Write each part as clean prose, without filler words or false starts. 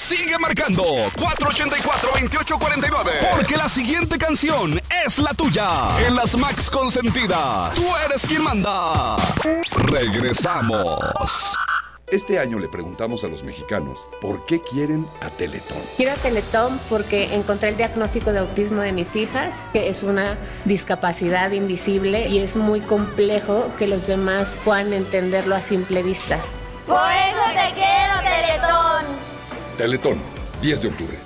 Sigue marcando 484-2849, porque la siguiente canción es la tuya. En las Max Consentidas, tú eres quien manda. Regresamos. Este año le preguntamos a los mexicanos por qué quieren a Teletón. Quiero a Teletón porque encontré el diagnóstico de autismo de mis hijas, que es una discapacidad invisible y es muy complejo que los demás puedan entenderlo a simple vista. Por eso te quiero, Teletón. Teletón, 10 de octubre.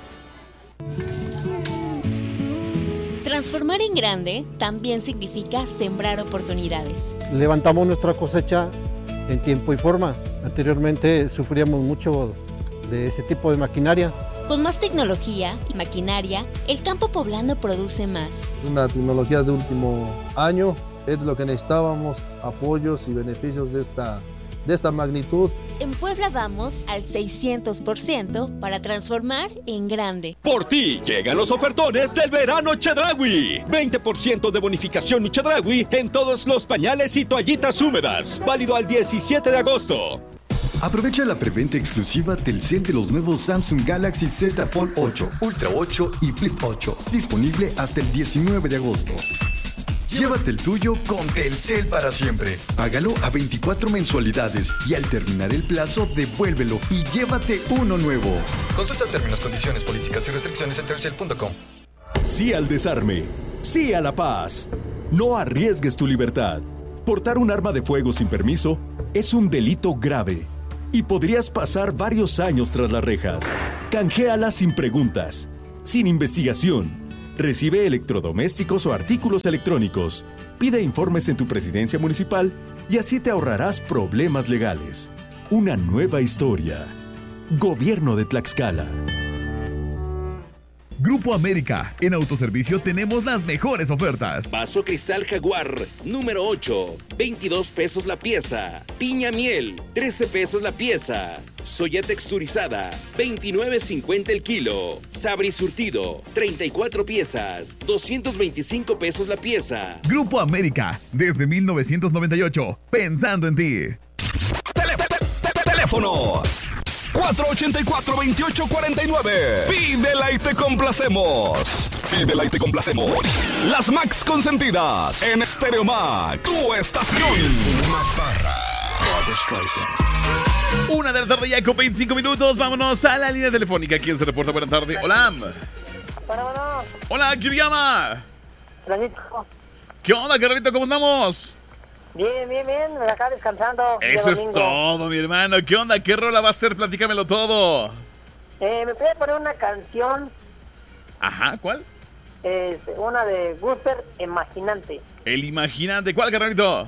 Transformar en grande también significa sembrar oportunidades. Levantamos nuestra cosecha en tiempo y forma. Anteriormente sufríamos mucho de ese tipo de maquinaria. Con más tecnología y maquinaria, el campo poblano produce más. Es una tecnología de último año, es lo que necesitábamos, apoyos y beneficios de esta magnitud. En Puebla vamos al 600% para transformar en grande. Por ti llegan los ofertones del verano Chedraui. 20% de bonificación Chedraui en todos los pañales y toallitas húmedas. Válido al 17 de agosto. Aprovecha la preventa exclusiva Telcel de los nuevos Samsung Galaxy Z Fold 8, Ultra 8 y Flip 8. Disponible hasta el 19 de agosto. Llévate el tuyo con Telcel para siempre. Págalo a 24 mensualidades y al terminar el plazo, devuélvelo y llévate uno nuevo. Consulta términos, condiciones, políticas y restricciones en telcel.com. Sí al desarme. Sí a la paz. No arriesgues tu libertad. Portar un arma de fuego sin permiso es un delito grave y podrías pasar varios años tras las rejas. Canjeala sin preguntas, sin investigación. Recibe electrodomésticos o artículos electrónicos. Pide informes en tu presidencia municipal y así te ahorrarás problemas legales. Una nueva historia. Gobierno de Tlaxcala. Grupo América, en autoservicio tenemos las mejores ofertas. Vaso cristal Jaguar, número 8, 22 pesos la pieza. Piña miel, 13 pesos la pieza. Soya texturizada, 29.50 el kilo. Sabri surtido, 34 piezas, 225 pesos la pieza. Grupo América, desde 1998, pensando en ti. Teléfono 484-2849. Pídela y te complacemos. Pídela y te complacemos. Las Max Consentidas en Stereo Max, tu estación. Una de la tarde ya con 25 minutos. Vámonos a la línea telefónica. ¿Quién se reporta? Buenas tardes. Hola. Hola, ¿quién llama? ¿Qué onda, Carlito? ¿Cómo andamos? Bien, acá descansando. Eso es todo, mi hermano. ¿Qué onda? ¿Qué rola va a ser? Platícamelo todo. Me puede poner una canción. Ajá, ¿cuál? Una de Gusper, Imaginante. El Imaginante. ¿Cuál, carnalito?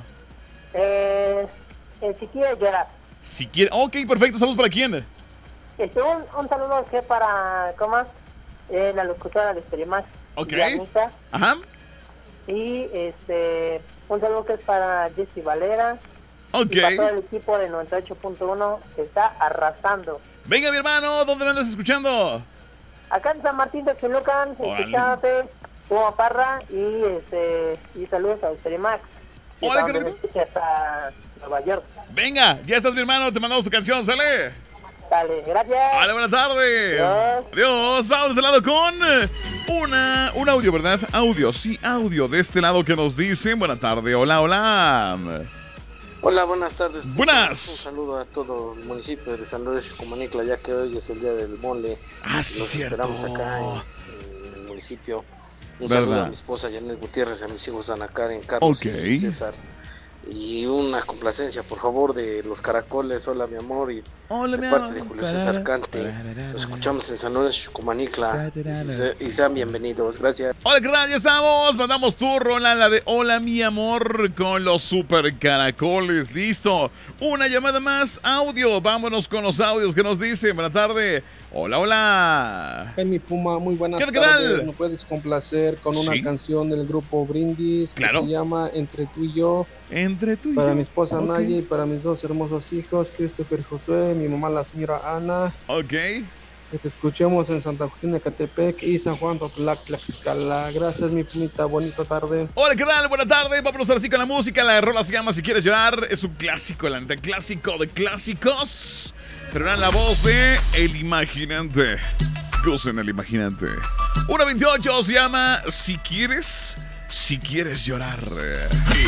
Si quiere llorar. Si quiere. Ok, perfecto. ¿Saludos para quién? Un saludo que para, ¿cómo? La locutora de Stereo Max. Ok. Anita. Ajá. Y un saludo que es para Jessy Valera. Ok. Y para todo el equipo de 98.1 que está arrasando. Venga, mi hermano, ¿dónde me andas escuchando? Acá en San Martín de Chulucan, escuchándote, como Parra y saludos a Stereo Max. Hola, carnalito. Hasta Nueva York. Venga, ya estás, mi hermano, te mandamos tu canción, ¿sale? Dale, gracias. Hola, buenas tardes. Adiós. Vamos de lado con un audio, ¿verdad? Audio, sí, audio de este lado que nos dicen. Buenas tardes, hola. Hola, buenas tardes. Buenas. Un saludo a todo el municipio de San Luis Comanicla, ya que hoy es el día del mole. Nos cierto. Esperamos acá en el municipio. Un saludo a mi esposa Janet Gutiérrez, a mis hijos Ana Karen, Carlos y César. Y una complacencia, por favor, de Los Caracoles. Hola, mi amor. Y hola, mi parte amor. de Julio César Cante. Los escuchamos en San Luis Comanicla. Y sean bienvenidos. Gracias. Hola, carnal, ya estamos. Mandamos tu rola, la de Hola, mi amor, con los Super Caracoles. Listo. Una llamada más. Audio. Vámonos con los audios que nos dicen. Buenas tardes. Hola. Jaime Puma, muy buenas tardes. ¿Me puedes complacer con una canción del grupo Brindis que se llama Entre tú y yo? Entre tú y para yo. Mi esposa Naya y para mis dos hermosos hijos, Christopher Josué, mi mamá la señora Ana. Ok. Que te escuchemos en Santa Justina, Catepec y San Juan Tlaxcala. Gracias, mi Pumita, bonita tarde. Hola, canal, buena tarde. Vámonos ahora sí con la música. La rola se llama Si Quieres Llorar. Es un clásico, el anteclásico de clásicos. Pero era la voz de El Imaginante. Gozen El Imaginante. 1:28 se llama Si quieres llorar.